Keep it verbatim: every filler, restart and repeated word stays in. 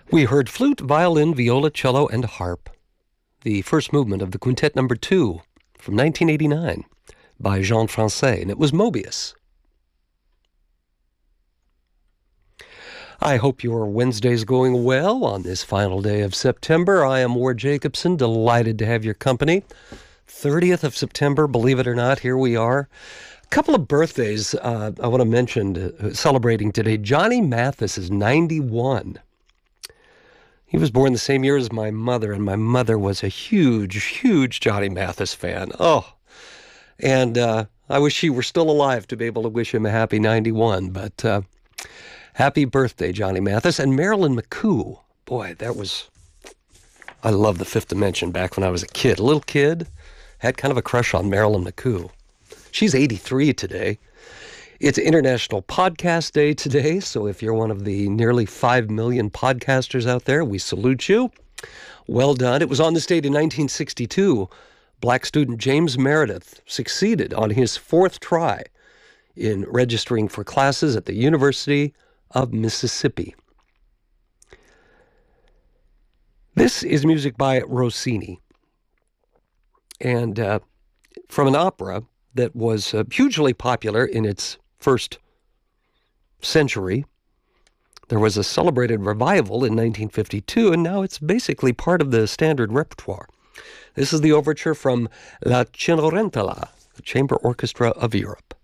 We heard flute, violin, viola, cello, and harp. The first movement of the Quintet Number Two from nineteen eighty-nine by Jean Francais, and it was Mobius. I hope your Wednesday's going well on this final day of September. I am Ward Jacobson, delighted to have your company. thirtieth of September, believe it or not, here we are. A couple of birthdays uh, I want to mention uh, celebrating today. Johnny Mathis is ninety-one. He was born the same year as my mother, and my mother was a huge, huge Johnny Mathis fan. Oh, and uh, I wish she were still alive to be able to wish him a happy ninety-one. But uh, happy birthday, Johnny Mathis. And Marilyn McCoo. Boy, that was... I love The Fifth Dimension back when I was a kid. A little kid, had kind of a crush on Marilyn McCoo. She's eighty-three today. It's International Podcast Day today, so if you're one of the nearly five million podcasters out there, we salute you. Well done. It was on this date in nineteen sixty-two. Black student James Meredith succeeded on his fourth try in registering for classes at the University of Mississippi. This is music by Rossini, and uh, from an opera that was uh, hugely popular in its first century. There was a celebrated revival in nineteen fifty-two, and now it's basically part of the standard repertoire. This is the overture from La Cenerentola, the Chamber Orchestra of Europe.